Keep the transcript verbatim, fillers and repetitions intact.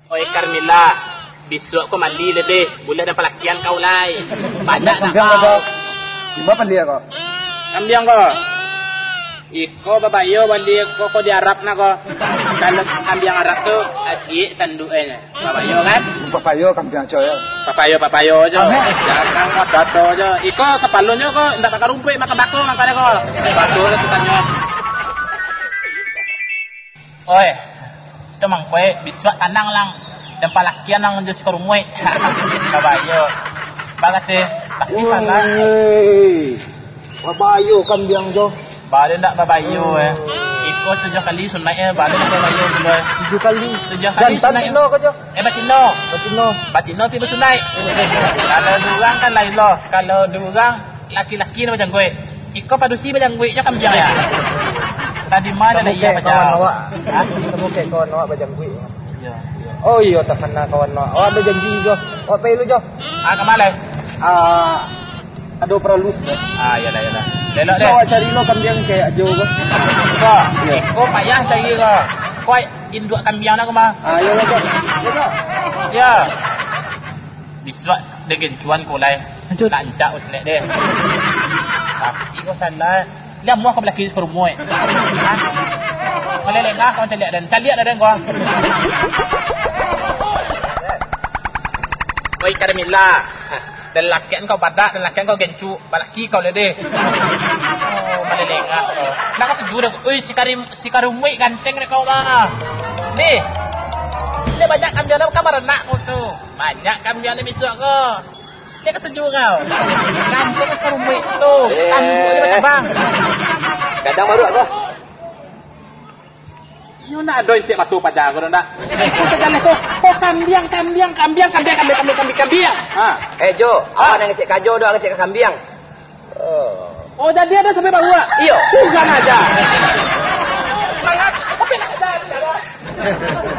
Oi Carmilla, besok kau mandi lebih. Boleh dan pelakian kau lai. Banyak nak kau. Gimana pandia kau? Kambiang kau. Iko babayo balik kau kau di Arab nak kau. Kalau kambiang Arab tu adik tanduknya. Babayo kan? Papayo kambiang coy. Papayo papayo je. Jangan kau dato je. Iko kepalonyo kau ndak pakai rumput makan bako makanya kau. Bako tu tanya. Oi. Tu mang kue besok tanang lang. Dan palakian lang je sekarang muai. Babayo. Bagate tak bisa lah. Babayo kambiang jo. Balik nak babayo eh. Ikut tujuh kali sunat eh. Balik nak babayo dulu eh. Tujuh kali. Tujuh kali sunat. Batino kau jo. Eh batino. Batino. Batino tiba sunat. Kalau durang kan lain loh. Kalau durang laki-laki ni macam gue. Ikut padusi macam gue je kan bijak ya. Tadi mana dah iya macam. Awak. Semua kayak kawan awak macam gue. Ya. Oh iya tak kena kawan awak. Awak ada janji jo. Awak pay lu jo. Ah kemana? Ah ada peralus. Ah ya dah ya dah. Lelok deh. So awak cari lo kambiang kayak jo ke? Kau. Kau payah cari kau. Kau induk kambiang nak kemana? Ah ya lah jo. Ya. Besok dengan cuan kau lai. Lanjak uslet deh. Tapi kau salah. Lihat muah kau belakang ke rumah. Ha? Kau lelengah kau cari dan cari ada dan kau. Oi Carmilla. Dan lakian kau badak dan lakian kau gencu. Balaki kau lede. Oh, malelengah kau. Nak kau tujuh dah. Oi si Karim si Karumui ganteng ni kau mah. Ni. Ni banyak kambiang dalam kamar anak kau tu. Banyak kambiang ni besok kau. Dia kata tujuh kau. Ganteng si Karumui tu. Tanduk dia macam bang. Kadang baru aku. You nak doin cik matu pacar kau nak. Kau jalan tu. Oh kambiang kambiang kambiang kambiang kambiang kambiang kambiang kambiang. Ha. Eh Jo, awak nak ngecek kajo doang ngecek kambiang. Oh. Oh jadi ada sampai baru ah. Iyo. Jangan aja. Sangat. Tapi nak aja.